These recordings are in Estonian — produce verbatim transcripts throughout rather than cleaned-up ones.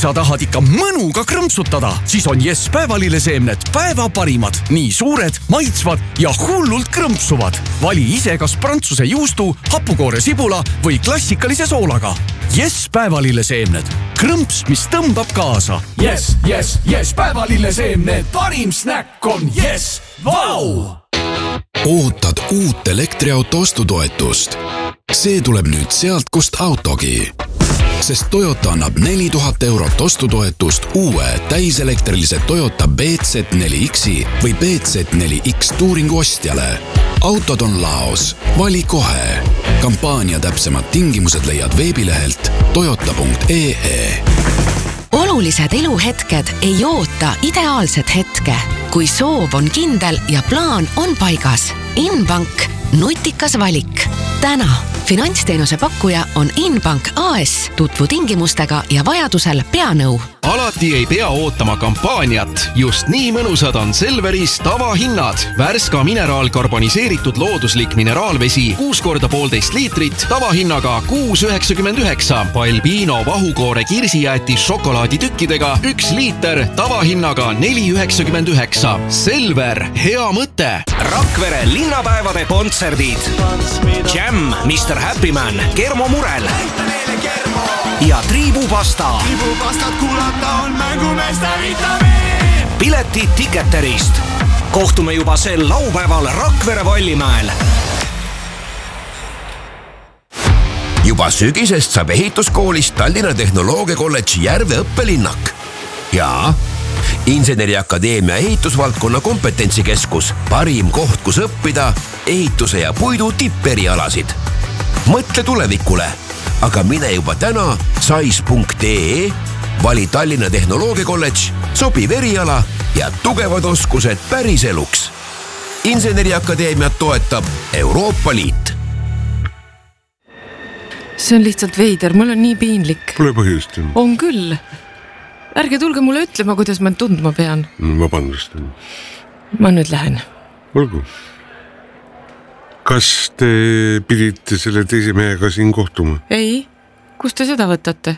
sa tahad ikka mõnuga krõmpsutada, siis on Yes päevalilleseemned päeva parimad. Nii suured, maitsvad ja hullult krõmpsuvad. Vali ise kas prantsuse juustu, hapukoore sibula või klassikalise soolaga. Yes päevalilleseemned. Krõmps, mis tõmbab kaasa. Yes, yes, yes päevalilleseemned. Parim snäkk on Yes. Vau! Ootad uut elektriauto ostutoetust. See tuleb nüüd sealt, kust autogi. Sest Toyota annab neli tuhat eurot ostutoetust uue täiselektrilise Toyota B Z neli X-i või B Z neli X Touringu ostjale. Autod on laos. Vali kohe. Kampaania täpsemad tingimused leiad veebilehelt toyota punkt ee ee. Olulised eluhetked ei oota ideaalset hetke. Kui soov on kindel ja plaan on paigas. Inbank. Nutikas valik. Täna. Finantsteenuse pakkuja on Inbank A S. Tutvu tingimustega ja vajadusel peanõu. Alati ei pea ootama kampaaniat. Just nii mõnusad on Selveris tavahinnad. Värska mineraalkarboniseeritud looduslik mineraalvesi kuus korda poolteist liitrit tavahinnaga kuus üheksakümmend üheksa. Balbino vahukoore kirsijäätis šokolaaditükkidega üks liiter tavahinnaga neli üheksakümmend üheksa. Selver, hea mõte. Rakvere linnapäevade kontserdid. Jam, mister Happyman, Kermo Murel ja Triibupasta. Triibupastat kuulata on mängumeeste vitamiin. Piletid Ticketerist. Kohtume juba sel laupäeval Rakvere Vallimäel. Juba sügisest saab ehituskoolist Tallinna Tehnoloogiakolledži Järve õppelinnak. Ja Inseneriakadeemia ehitusvaldkonna kompetentsikeskus, parim koht, kus õppida ehituse ja puidu tipperialasid. Mõtle tulevikule, aga mine juba täna sais punkt ee, vali Tallinna Tehnoloogiakolledž, sobiv eriala ja tugevad oskused päris eluks. Inseneriakadeemiat toetab Euroopa Liit. See on lihtsalt veider, mul on nii piinlik. Pole põhjust. On küll. Ärge tulge mulle ütlema, kuidas ma tundma pean. Vabandust. Ma nüüd lähen. Olgu. Kas te pidite selle teise mehega siin kohtuma? Ei. Kus te seda võtate?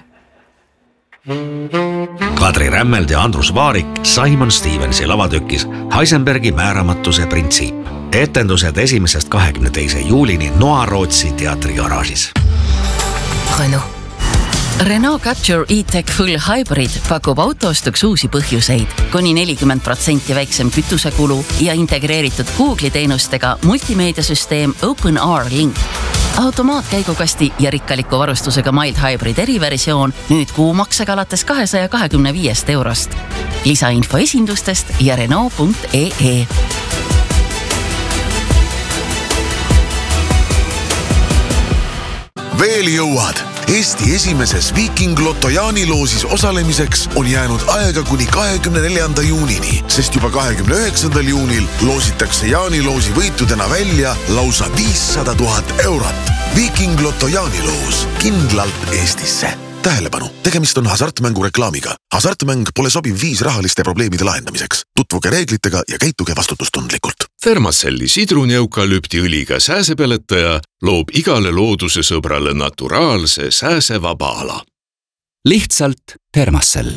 Kadri Rämmeld ja Andrus Vaarik Simon Stevensi lavatökis Heisenbergi määramatuse printsiip. Etendused esimesest kahekümne teise juulini Noa Rootsi teatri garaažis. Renault. Renault Capture E-Tech Full Hybrid pakub autoostuks uusi põhjuseid, kuni nelikümmend protsenti väiksem kütusekulu ja integreeritud Google'i teenustega multimeediasüsteem OpenR Link. Automaatkäigukasti ja rikkaliku varustusega Mild Hybrid eriversioon nüüd kuumaksega alates kahesaja kahekümne viiest eurost. Lisainfo esindustest ja Renault punkt ee. Veel jõuad! Eesti esimeses Viking Lotto jaaniloosis osalemiseks on jäänud aega kuni kahekümne neljanda juunini, sest juba kahekümne üheksandal juunil loositakse jaaniloosi võitudena välja lausa viissada tuhat eurot. Viking Lotto jaaniloos kindlalt Eestisse. Tähelepanu, tegemist on hasartmängu reklaamiga. Hasartmäng pole sobiv viis rahaliste probleemide lahendamiseks. Tutvuge reeglitega ja käituge vastutustundlikult. Fermacelli sidruneukalüpti õliga sääsepeletaja loob igale looduse sõbrale naturaalse sääsevaba ala. Lihtsalt Fermacell.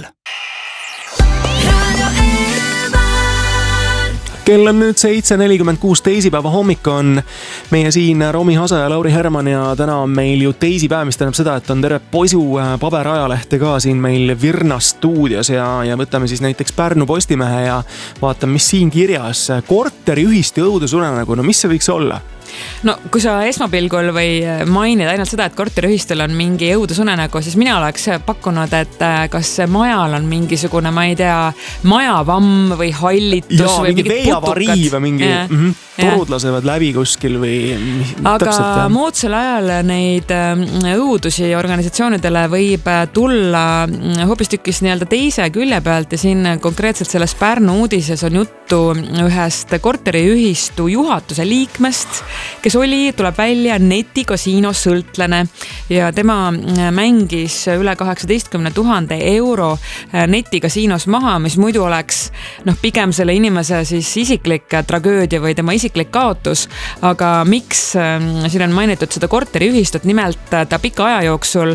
Kell on nüüd seitse nelikümmend kuus, teisipäeva hommik on meie siin Romi Hasa ja Lauri Herman ja täna on meil ju teisipäev, mis tähendab seda, et on terve posu paberajalehte ka siin meil Virna stuudios ja, ja võtame siis näiteks Pärnu Postimehe ja vaatame, mis siin kirjas. Korteriühistu õudusunenägu, no mis see võiks olla? No, kui sa esmapilgul või mainid ainult seda, et korteriühistul on mingi õudusunenägu, siis mina oleks pakkunud, et kas majal on mingisugune, ma ei tea, majavamm või hallitus ja, või mingi veeavarii või mingi yeah. mm -hmm, torud lasevad läbi kuskil või aga täpselt, moodsal ajal neid õudusi organisatsioonidele võib tulla hoopistükkis nii-öelda teise külje pealt ja siin konkreetselt selles Pärnu uudises on juttu ühest korteriühistu juhatuse liikmest, kes oli, tuleb välja netikasiino sõltlane ja tema mängis üle kaheksateistkümne tuhande euro netikasiinos maha, mis muidu oleks noh, pigem selle inimese siis isiklik tragöödia või tema isiklik kaotus, aga miks siin on mainitud seda korteriühistut, nimelt ta pika aja jooksul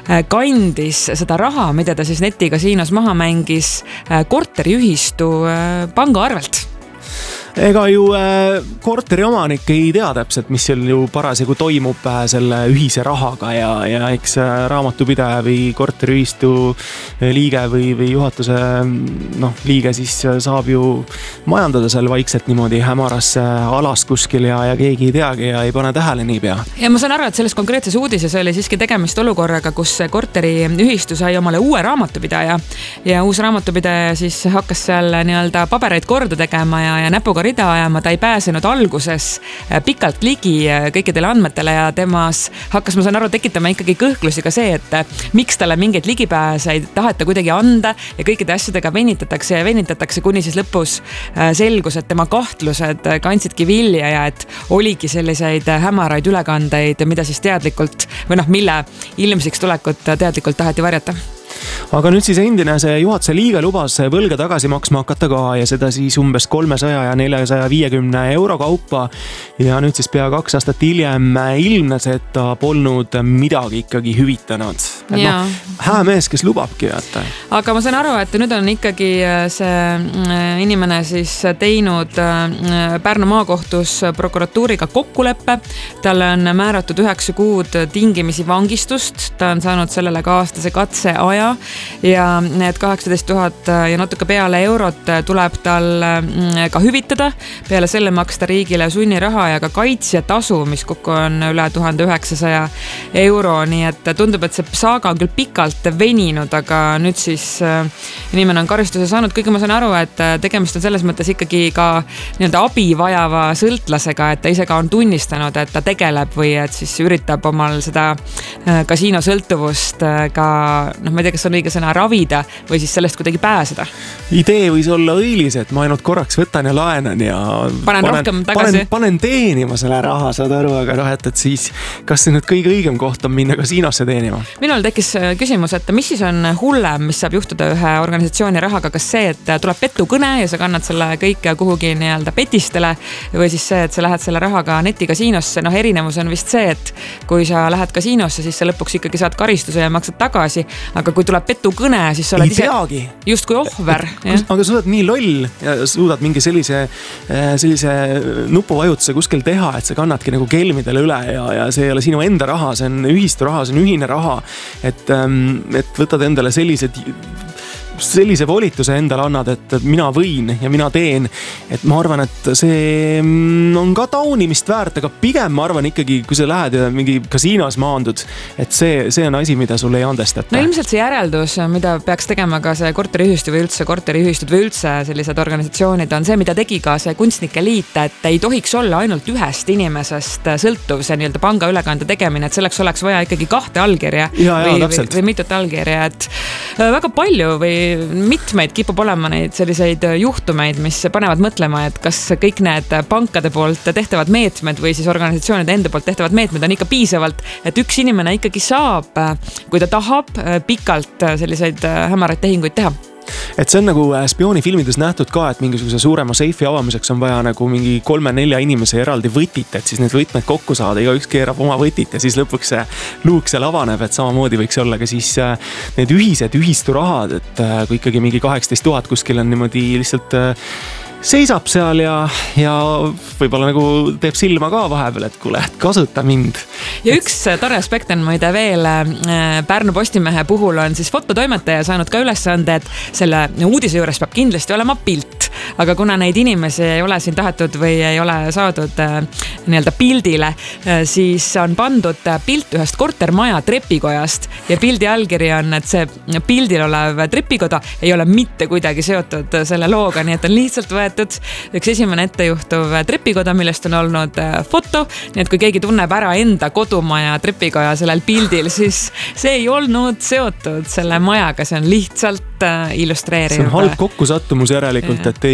kandis seda raha, mida ta siis netikasiinos maha mängis korteriühistu panga arvelt. Ega ju äh, korteri omanik ei tea täpselt, mis seal ju parasjagu toimub äh, selle ühise rahaga ja, ja eks äh, raamatupidaja või korteriühistu liige või, või juhatuse noh, liige siis saab ju majandada seal vaikselt niimoodi hämaras alas kuskil ja, ja keegi ei teagi ja ei pane tähele niipea. Ja ma saan aru, et selles konkreetses uudises oli siiski tegemist olukorraga, kus korteriühistu sai omale uue raamatupidaja ja uus raamatupidaja siis hakkas seal nii-öelda pabereid korda tegema ja, ja näpuga rida ajama, ta ei pääsenud alguses pikalt ligi kõikidele andmetele ja temas hakkas, ma saan aru, tekitama ikkagi kõhklusi ka see, et miks talle mingeid ligipääse ei taheta kuidagi anda ja kõikide asjadega venitatakse ja venitatakse, kuni siis lõpus selgus, et tema kahtlused kandsidki vilja ja et oligi selliseid hämaraid ülekandeid, mida siis teadlikult või noh, mille ilmsiks tulekut teadlikult taheti varjata. Aga nüüd siis endine see juhatuse liige lubas võlga tagasi maksma hakata ka ja seda siis umbes kolmesaja ja neljasaja viiekümne euro kaupa ja nüüd siis pea kaks aastat hiljem ilmnes, et ta polnud midagi ikkagi hüvitanud. No, hää mees, kes lubabki jätta. Aga ma saan aru, et nüüd on ikkagi see inimene siis teinud Pärnu maakohtus prokuratuuriga kokkuleppe. Talle on määratud üheksa kuud tingimisi vangistust. Ta on saanud sellele ka aastase katse aja ja need kaheksateist tuhat ja natuke peale eurot tuleb tal ka hüvitada. Peale selle maksta riigile sunniraha ja ka kaitsjatasu, mis kokku on üle tuhande üheksasaja euro. Nii et tundub, et see saaga on küll pikalt veninud, aga nüüd siis inimene on karistuse saanud. Kõige ma saan aru, et tegemist on selles mõttes ikkagi ka nii-öelda abi vajava sõltlasega, et ta ise ka on tunnistanud, et ta tegeleb või et siis üritab omal seda kasiinosõltuvust ka, noh, ma ei tea, kas on õige sõna ravida või siis sellest kuidagi pääseda. Idee võis olla õilis, et ma ainult korraks võtan ja laenan ja panen, panen rohkem tagasi. Panen, panen teenima selle raha, saad aru, aga noh, et, et siis kas see nüüd kõige õigem koht on minna kasiinosse teenima? Minul tekkis küsimus, et mis siis on hullem, mis saab juhtuda ühe organisatsiooni rahaga, kas see, et tuleb petukõne ja sa kannad selle kõik kuhugi nii-öelda petistele või siis see, et sa lähed selle rahaga netikasiinosse. Noh, erinevus on vist see, et kui sa lähed kasiinosse, siis sa lõpuks ikkagi saad karistuse ja maksad tagasi, aga kui tuleb petukõne, siis sa oled ei ise just kui ohver. Aga sa oled nii loll ja suudad mingi sellise, sellise nupuvajutuse kuskil teha, et sa kannadki nagu kelmidele üle ja, ja see ei ole sinu enda raha, see on ühistu raha, see on ühine raha, et, et võtad endale sellised sellise volituse endale annad, et mina võin ja mina teen, et ma arvan, et see on ka taunimist väärt, aga pigem ma arvan ikkagi, kui sa lähed ja mingi kasiinos maandud, et see, see on asi, mida sul ei andestata. No ilmselt see järeldus, mida peaks tegema ka see korteriühistu või üldse korteriühistud või üldse sellised organisatsioonid on see, mida tegi ka see kunstnike liit, et ei tohiks olla ainult ühest inimesest sõltuv see nii-öelda panga ülekande tegemine, et selleks oleks vaja ikkagi kahte allkirja ja, ja, või, või, või mitut allkirja, et väga palju või mitmeid kipub olema neid selliseid juhtumeid, mis panevad mõtlema, et kas kõik need pankade poolt tehtavad meetmed või siis organisatsioonide enda poolt tehtavad meetmed on ikka piisavalt, et üks inimene ikkagi saab, kui ta tahab, pikalt selliseid hämaraid tehinguid teha. Et see on nagu spioonifilmides nähtud ka, et mingisuguse suurema seifi avamiseks on vaja nagu mingi kolme-nelja inimese eraldi võtit, et siis need võtmed kokku saada, iga üks keerab oma võtit ja siis lõpuks see luuk seal avaneb, et samamoodi võiks olla ka siis need ühised ühisturahad, et kui ikkagi mingi kaheksateist tuhat kuskil on niimoodi lihtsalt seisab seal ja, ja võib-olla nagu teeb silma ka vahepeal, et kuule, kasuta mind. Ja üks tore aspekt on muide veel Pärnu Postimehe puhul on siis fototoimetaja saanud ka ülesande, et selle uudise juures peab kindlasti olema pilt, aga kuna neid inimesi ei ole siin tahetud või ei ole saadud nii-öelda pildile, siis on pandud pilt ühest kortermaja trepikojast ja pildi allkiri on, et see pildil olev trepikoda ei ole mitte kuidagi seotud selle looga, nii et on lihtsalt võetud üks esimene ettejuhtuv trepikoda, millest on olnud foto, nii et kui keegi tunneb ära enda kodumaja trepikoja sellel pildil, siis see ei olnud seotud selle majaga, see on lihtsalt illustreeriv. See on halb kokkusattumus järelikult, et ei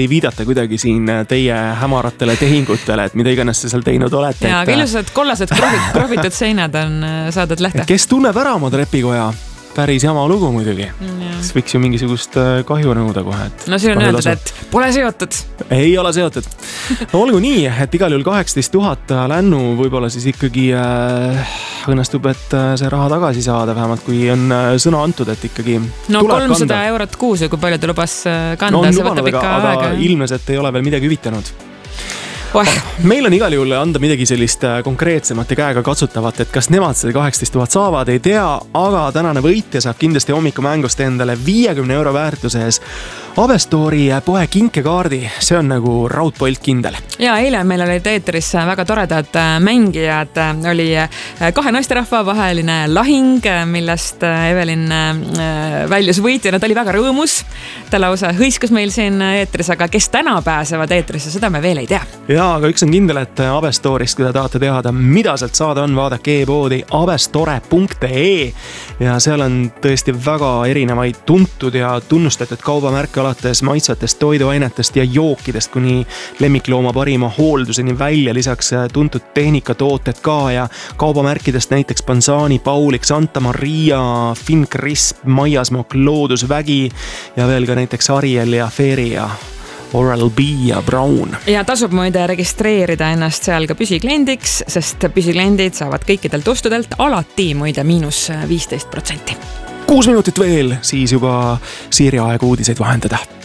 ei viidata kuidagi siin teie hämaratele tehingutele, et mida iganes te seal teinud olete. Ja, aga ilusad kollased krohvitud seinad on saadud lähte. Kes tunneb ära oma trepikoja? Päris jama lugu muidugi. Siis võiks ju mingisugust kahju nõuda kohe. No siin on öeldud, et pole seotud. Ei ole seotud. No olgu nii, et igal juhul kaheksateist tuhat lännu võib-olla siis ikkagi äh, õnnestub, et see raha tagasi saada, vähemalt kui on sõna antud, et ikkagi no kolmsada eurot kuus ja kui palju ta lubas kanda, no, see võtab ikka aga, aega. Aga ilmnes, et ei ole veel midagi hüvitanud. Oh. Meil on igal juhul anda midagi sellist konkreetsemat ja käega katsutavat, et kas nemad selle kaheksateist tuhat saavad, ei tea, aga tänane võitja saab kindlasti hommikumängust endale viiekümne euro väärtuses Abestori poe kinkekaardi, see on nagu raudpolt kindel. Ja eile meil olid eetris väga toredad mängijad, oli kahe naisterahva vaheline lahing, millest Evelin väljus võitjana, ta oli väga rõõmus, ta lausa hõiskas meil siin eetris, aga kes täna pääsevad eetrisse, seda me veel ei tea. Ja, aga üks on kindel, et Abestorist, kui te tahate teada, mida sealt saada on, vaadake e-poodi abestore punkt ee ja seal on tõesti väga erinevaid tuntud ja tunnustatud kaubamärke alates maitsvatest toiduainetest ja jookidest kuni lemmiklooma parima hoolduseni välja, lisaks tuntud tehnikatooted ka ja kaubamärkidest näiteks Pansani, Paulik, Santa Maria, Fincrisp, Maiasmok, Loodusvägi ja veel ka näiteks Ariel ja Feri ja Oral-B ja Brown. Ja tasub muide registreerida ennast seal ka püsikliendiks, sest püsikliendid saavad kõikidelt ostudelt alati muide miinus viisteist protsenti. Kuus minutit veel, siis juba Siiri aeg uudiseid vahendada.